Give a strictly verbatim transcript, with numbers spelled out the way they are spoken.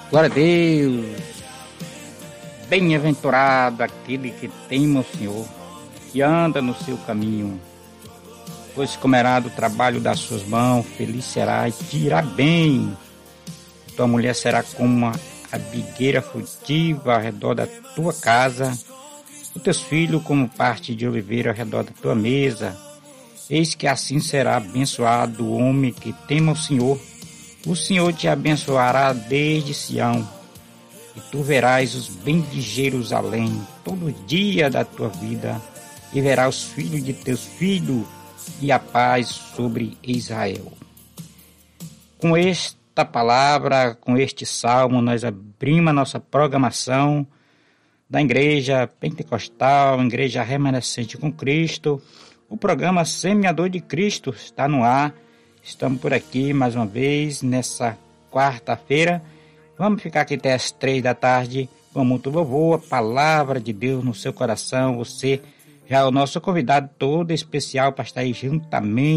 Glória a Deus. Bem-aventurado aquele que teme o Senhor e anda no seu caminho, pois comerá do trabalho das suas mãos, feliz será e te irá bem. Tua mulher será como uma abigueira frutiva ao redor da tua casa, os teus filhos como parte de oliveira ao redor da tua mesa. Eis que assim será abençoado o homem que tema o Senhor. O Senhor te abençoará desde Sião, e tu verás os bens de Jerusalém todo dia da tua vida, e verás os filhos de teus filhos, e a paz sobre Israel. Com esta palavra, com este salmo, nós abrimos a nossa programação da Igreja Pentecostal, Igreja Remanescente com Cristo. O programa Semeador de Cristo está no ar. Estamos por aqui mais uma vez nessa quarta-feira. Vamos ficar aqui até as três da tarde com muito louvor, a palavra de Deus no seu coração. Você já é o nosso convidado todo especial para estar aí juntamente